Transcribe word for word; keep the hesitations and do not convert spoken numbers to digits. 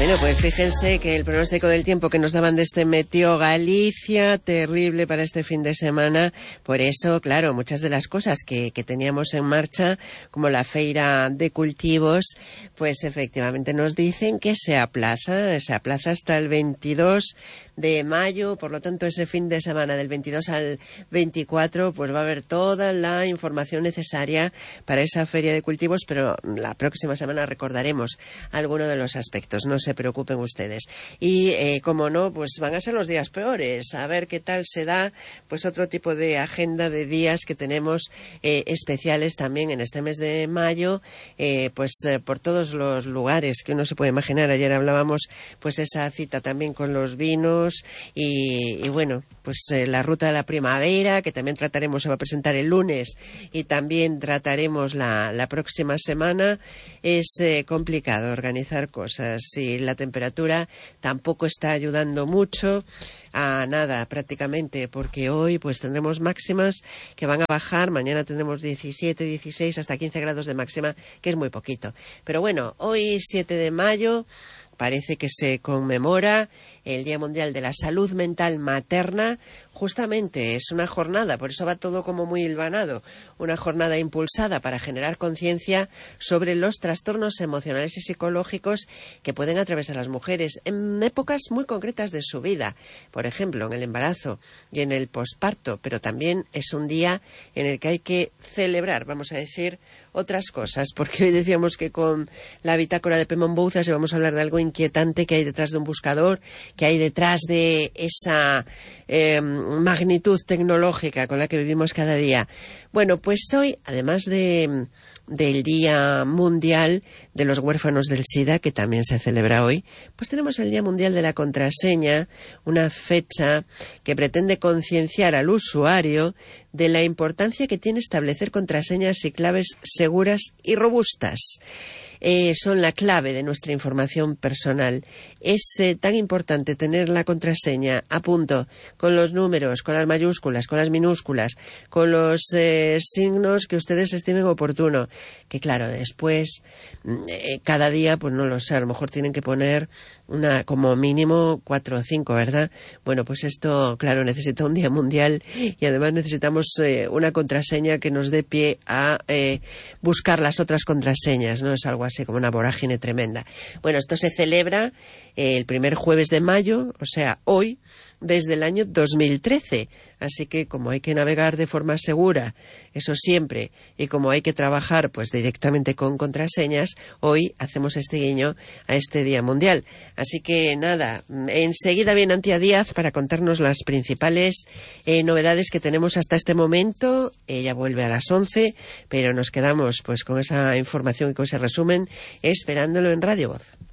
Bueno, pues fíjense que el pronóstico del tiempo que nos daban desde Meteo Galicia, terrible para este fin de semana. Por eso, claro, muchas de las cosas que, que teníamos en marcha, como la feira de cultivos, pues efectivamente nos dicen que se aplaza, se aplaza hasta el veintidós de mayo. Por lo tanto, ese fin de semana del veintidós al veinticuatro, pues va a haber toda la información necesaria para esa feria de cultivos, pero la próxima semana recordaremos algunos de los aspectos. No se preocupen ustedes. Y, eh, como no, pues van a ser los días peores. A ver qué tal se da, pues otro tipo de agenda de días que tenemos eh, especiales también en este mes de mayo, eh, pues eh, por todos los lugares que uno se puede imaginar. Ayer hablábamos, pues esa cita también con los vinos y, y bueno, pues eh, la ruta de la primavera, que también trataremos, se va a presentar el lunes y también trataremos la, la próxima semana. Es eh, complicado organizar cosas y la temperatura tampoco está ayudando mucho a nada prácticamente, porque hoy pues tendremos máximas que van a bajar, mañana tendremos diecisiete, dieciséis, hasta quince grados de máxima, que es muy poquito. Pero bueno, hoy siete de mayo parece que se conmemora el Día Mundial de la Salud Mental Materna. Justamente es una jornada, por eso va todo como muy hilvanado, una jornada impulsada para generar conciencia sobre los trastornos emocionales y psicológicos que pueden atravesar las mujeres en épocas muy concretas de su vida, por ejemplo, en el embarazo y en el posparto, pero también es un día en el que hay que celebrar, vamos a decir, otras cosas, porque hoy decíamos que con la bitácora de Pemón Bouzas vamos a hablar de algo inquietante que hay detrás de un buscador, que hay detrás de esa eh, magnitud tecnológica con la que vivimos cada día. Bueno, pues hoy, además de del Día Mundial de los Huérfanos del SIDA, que también se celebra hoy, pues tenemos el Día Mundial de la Contraseña, una fecha que pretende concienciar al usuario de la importancia que tiene establecer contraseñas y claves seguras y robustas. Eh, son la clave de nuestra información personal. Es eh, tan importante tener la contraseña a punto, con los números, con las mayúsculas, con las minúsculas, con los eh, signos que ustedes estimen oportuno, que claro, después, eh, cada día, pues no lo sé, a lo mejor tienen que poner una como mínimo cuatro o cinco, ¿verdad? Bueno, pues esto, claro, necesita un día mundial y además necesitamos eh, una contraseña que nos dé pie a eh, buscar las otras contraseñas, ¿no? Es algo así como una vorágine tremenda. Bueno, esto se celebra eh, el primer jueves de mayo, o sea, hoy, desde el año dos mil trece. Así que como hay que navegar de forma segura, eso siempre, y como hay que trabajar pues directamente con contraseñas, hoy hacemos este guiño a este Día Mundial. Así que nada, enseguida viene Antía Díaz para contarnos las principales eh, novedades que tenemos hasta este momento. Ella vuelve a las once, pero nos quedamos pues con esa información y con ese resumen esperándolo en Radio Voz.